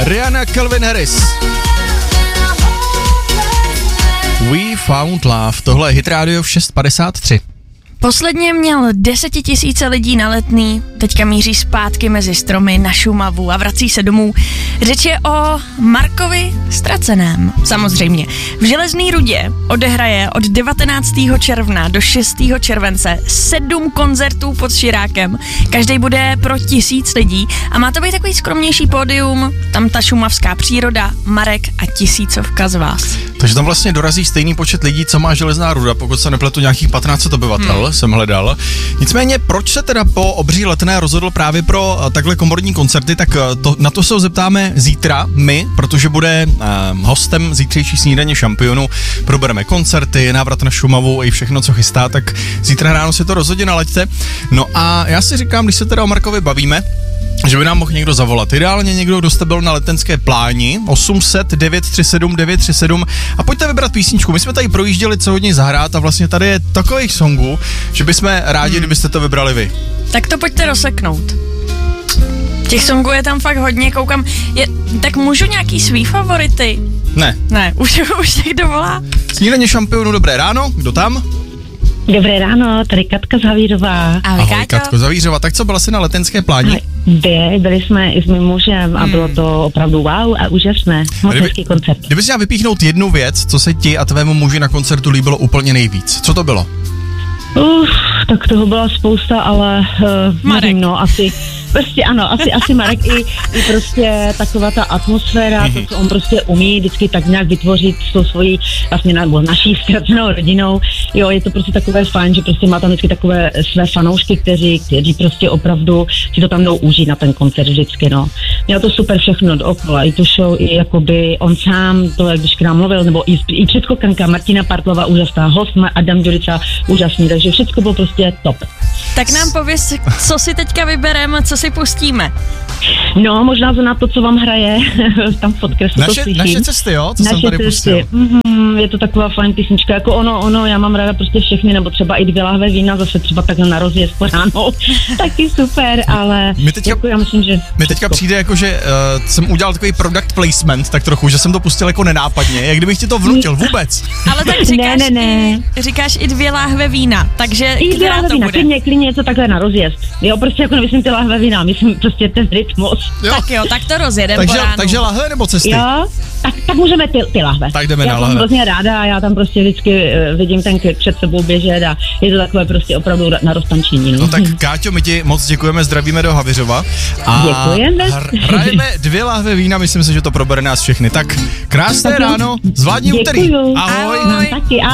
Rihanna, Calvin Harris. We Found Love. Tohle je Hit Radio v 6:53. Posledně měl 10 000 lidí na Letný, teďka míří zpátky mezi stromy na Šumavu a vrací se domů. Řeč je o Markovi Ztraceném, samozřejmě. V Železný Rudě odehraje od 19. června do 6. července 7 koncertů pod Širákem. Každý bude pro 1000 lidí a má to být takový skromnější pódium, tam ta šumavská příroda, Marek a tisícovka z vás. Takže tam vlastně dorazí stejný počet lidí, co má Železná Ruda, pokud se nepletu, nějakých 1500 obyvatel, jsem hledal. Nicméně, proč se teda po obří Letné rozhodl právě pro takhle komorní koncerty, tak na to se ho zeptáme zítra my, protože bude hostem zítřejší snídaně šampionů. Probereme koncerty, návrat na Šumavu i všechno, co chystá, tak zítra ráno si to rozhodně nalaďte. No a já si říkám, když se teda o Markovi bavíme, že by nám mohl někdo zavolat. Ideálně někdo, kdo jste byl na Letenské pláni, 800 937 937 a pojďte vybrat písničku. My jsme tady projížděli co hodně zahrát a vlastně tady je takových songů, že bychom rádi, kdybyste to vybrali vy. Tak to pojďte rozseknout. Těch songů je tam fakt hodně, koukám. Tak můžu nějaký svý favority? Ne, už tak dovolá. Snídaně šampionů, dobré ráno, kdo tam? Dobré ráno, tady Katka z Havířová. Ahoj Katko z Havířova, tak co, byla jsi na Letenské pláni? Byli jsme i s mým mužem a bylo to opravdu wow a úžasné. Moc hezký koncert. Kdybys měla vypíchnout jednu věc, co se ti a tvému muži na koncertu líbilo úplně nejvíc, co to bylo? Tak toho byla spousta, ale nevím, no, asi prostě ano, asi Marek i prostě taková ta atmosféra, to, co on prostě umí vždycky tak nějak vytvořit s tou svojí vlastně naší ztracenou rodinou. Jo, je to prostě takové fajn, že prostě má tam vždycky takové své fanoušky, kteří prostě opravdu si to tam jdou užít na ten koncert vždycky, no. Měl to super všechno dookola, i tu show, i jakoby on sám, to jak když k nám mluvil, nebo i předchokanka Martina Partlova, úžasná, host Adam Ďurica, úžasný, takže všechno bylo prostě top. Tak nám pověz, co si teďka vybereme, co si pustíme. No, možná na to, co vám hraje, tam v podkresu to slyším. Naše cesty, jo? Co naše jsem tady pustil. Je to taková fajn písnička, jako ono, já mám ráda prostě všechny, nebo třeba i 2 lahve vína, zase třeba takhle na rozjezd po ráno, taky super, ale jako já myslím, že... Mi teďka přijde jako, že jsem udělal takový product placement, tak trochu, že jsem to pustil jako nenápadně, jak kdybych ti to vnutil vůbec. Ale tak říkáš i 2 lahve vína, takže i 2 lahve vína, klidně něco takhle na rozjezd. Jo, prostě jako nemyslím ty lahve vína, myslím prostě ten rytmus. Tak to rozjedeme po ránu. Takže lahve nebo cesty? Jo, tak můžeme ty lahve. Tak jdeme na lahve. Já jsem hrozně ráda a já tam prostě vždycky vidím ten klip před sebou běžet a je to takové prostě opravdu na roztančení. No tak Káťo, my ti moc děkujeme, zdravíme do Havířova. A děkujeme. Hrajeme 2 lahve vína, myslím si, že to probere nás všechny. Tak krásné ráno, zvládni úterý. Ahoj. Taky,